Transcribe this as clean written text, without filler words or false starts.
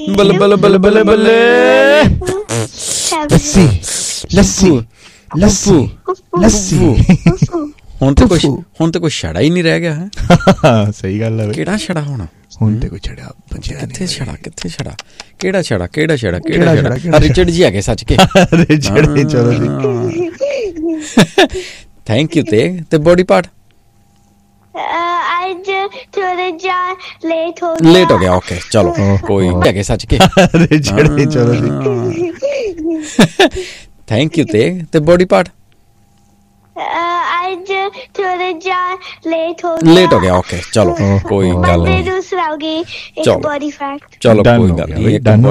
ਬੱਲੇ ਬੱਲੇ ਬੱਲੇ ਬੱਲੇ ਬੱਲੇ। ਲੱਸੀ ਲੱਸੀ ਲੱਸੀ ਲੱਸੀ। ਹੁਣ ਤੇ ਕੋਈ ਛੜਾ ਹੀ ਨਹੀਂ ਰਹਿ ਗਿਆ ਹੈ। ਸਹੀ ਗੱਲ ਹੈ। ਕਿਹੜਾ ਛੜਾ ਹੋਣਾ ਹੁਣ ਤੇ ਕੋਈ ਛੜਾ ਬਚਿਆ ਕਿੱਥੇ ਛੜਾ ਕਿੱਥੇ ਛੜਾ ਕਿਹੜਾ ਛੜਾ ਕਿਹੜਾ ਛੜਾ ਕਿਹੜਾ ਛੜਾ ਰਿਚਰਡ ਜੀ ਹੈਗੇ ਸੱਚ ਕੇ ਰਿਚਰਡ ਜੀ। ਚਲੋ ਜੀ ਥੈਂਕ ਯੂ ਤੇ ਬੋਡੀ ਪਾਰਟ ਲੇਟ ਹੋ ਗਿਆ। ਓਕੇ ਚਲੋ ਕੋਈ ਹੈਗੇ ਸੱਚ ਕੇ ਰਿਚਰਡ ਜੀ। ਚਲੋ ਜੀ ਥੈਂਕ ਯੂ ਤੇ ਬੋਡੀ ਪਾਰਟ ਲੇਟ ਹੋ ਗਿਆ। ਓਕੇ ਚਲੋ ਕੋਈ ਗੱਲ ਨਹੀਂ। ਚਲੋ ਕੋਈ ਗੱਲ ਨਹੀਂ।